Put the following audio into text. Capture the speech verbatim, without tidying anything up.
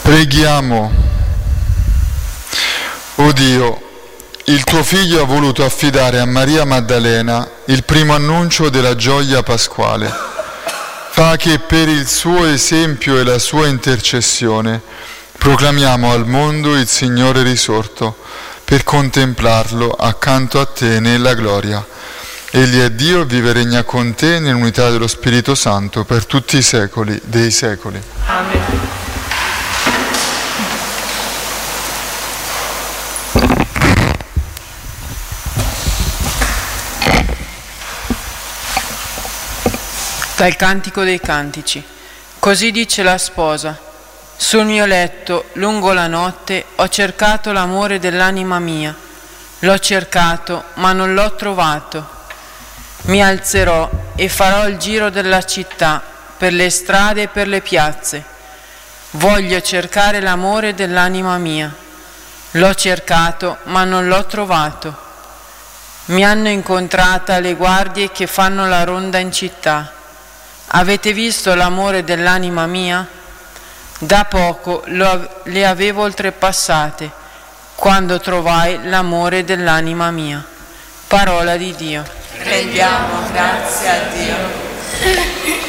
Preghiamo. O Dio, il tuo Figlio ha voluto affidare a Maria Maddalena il primo annuncio della gioia pasquale. Fa che per il suo esempio e la sua intercessione proclamiamo al mondo il Signore risorto, per contemplarlo accanto a te nella gloria. Egli è Dio e vive e regna con te nell'unità dello Spirito Santo per tutti i secoli dei secoli. Amen. Dal Cantico dei Cantici. Così dice la sposa: sul mio letto, lungo la notte, ho cercato l'amore dell'anima mia. L'ho cercato, ma non l'ho trovato. Mi alzerò e farò il giro della città, per le strade e per le piazze. Voglio cercare l'amore dell'anima mia. L'ho cercato, ma non l'ho trovato. Mi hanno incontrata le guardie che fanno la ronda in città. Avete visto l'amore dell'anima mia? Da poco lo, le avevo oltrepassate, quando trovai l'amore dell'anima mia. Parola di Dio. Rendiamo grazie a Dio.